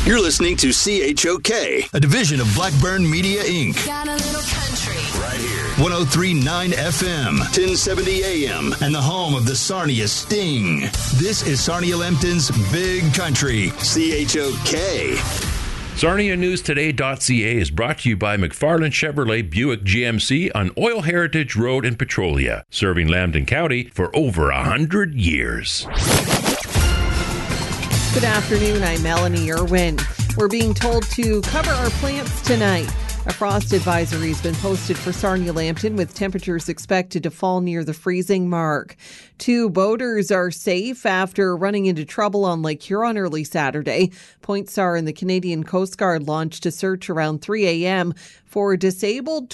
You're listening to CHOK, a division of Blackburn Media, Inc. Got a little country. Right here. 103.9 FM, 1070 AM, and the home of the Sarnia Sting. This is Sarnia-Lambton's Big Country, CHOK. SarniaNewsToday.ca is brought to you by McFarland Chevrolet Buick GMC on Oil Heritage Road in Petrolia, serving Lambton County for over 100 years. Good afternoon, I'm Melanie Irwin. We're being told to cover our plants tonight. A frost advisory has been posted for Sarnia-Lambton with temperatures expected to fall near the freezing mark. 2 boaters are safe after running into trouble on Lake Huron early Saturday. Point SAR and the Canadian Coast Guard launched a search around 3 a.m. for a disabled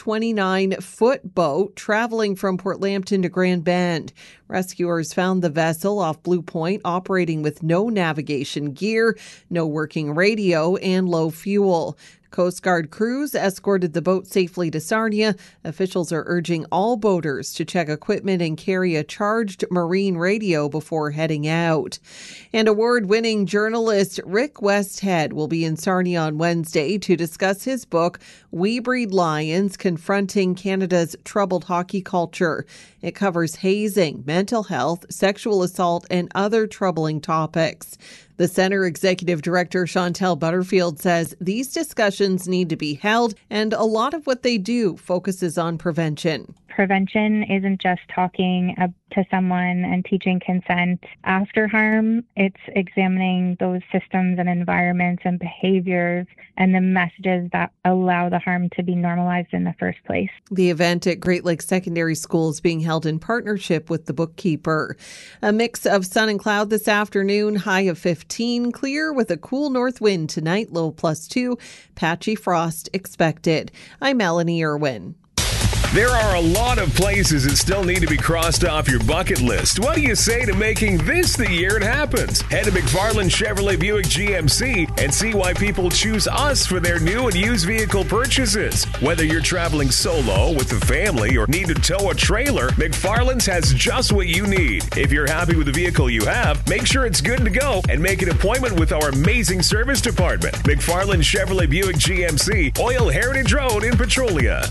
29-foot boat traveling from Port Lambton to Grand Bend. Rescuers found the vessel off Blue Point operating with no navigation gear, no working radio, and low fuel. Coast Guard crews escorted the boat safely to Sarnia. Officials are urging all boaters to check equipment and carry a charged marine radio before heading out. And award-winning journalist Rick Westhead will be in Sarnia on Wednesday to discuss his book, We Breed Lions, Confronting Canada's Troubled Hockey Culture. It covers hazing, mental health, sexual assault, and other troubling topics. The Centre Executive Director Chantel Butterfield says these discussions need to be held, and a lot of what they do focuses on prevention. Prevention isn't just talking to someone and teaching consent after harm. It's examining those systems and environments and behaviors and the messages that allow the harm to be normalized in the first place. The event at Great Lakes Secondary School is being held in partnership with the Bookkeeper. A mix of sun and cloud this afternoon, high of 15, clear with a cool north wind tonight, low +2, patchy frost expected. I'm Melanie Irwin. There are a lot of places that still need to be crossed off your bucket list. What do you say to making this the year it happens? Head to McFarland Chevrolet Buick GMC and see why people choose us for their new and used vehicle purchases. Whether you're traveling solo, with the family, or need to tow a trailer, McFarland's has just what you need. If you're happy with the vehicle you have, make sure it's good to go and make an appointment with our amazing service department. McFarland Chevrolet Buick GMC, Oil Heritage Road in Petrolia.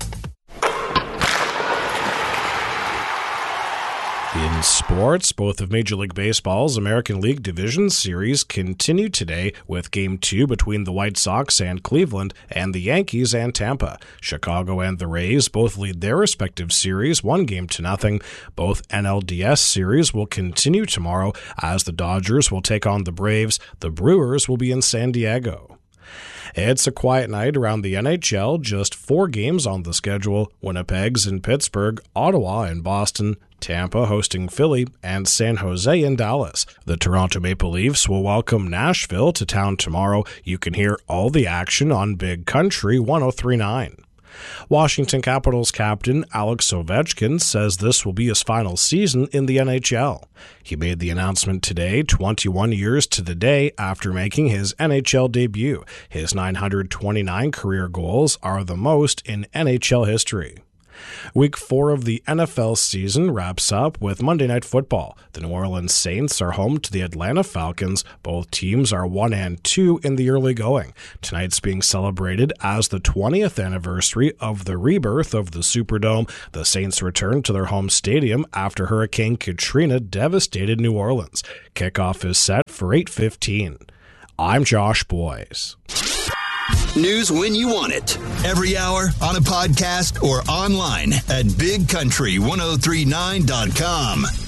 In sports, both of Major League Baseball's American League Division Series continue today with Game 2 between the White Sox and Cleveland and the Yankees and Tampa. Chicago and the Rays both lead their respective series 1-0. Both NLDS series will continue tomorrow as the Dodgers will take on the Braves. The Brewers will be in San Diego. It's a quiet night around the NHL, just 4 games on the schedule. Winnipeg's in Pittsburgh, Ottawa and Boston, Tampa hosting Philly, and San Jose in Dallas. The Toronto Maple Leafs will welcome Nashville to town tomorrow. You can hear all the action on Big Country 103.9. Washington Capitals captain Alex Ovechkin says this will be his final season in the NHL. He made the announcement today, 21 years to the day after making his NHL debut. His 929 career goals are the most in NHL history. Week 4 of the NFL season wraps up with Monday Night Football. The New Orleans Saints are home to the Atlanta Falcons. Both teams are 1-2 in the early going. Tonight's being celebrated as the 20th anniversary of the rebirth of the Superdome. The Saints return to their home stadium after Hurricane Katrina devastated New Orleans. Kickoff is set for 8:15. I'm Josh Boyes. News when you want it. Every hour, on a podcast, or online at bigcountry1039.com.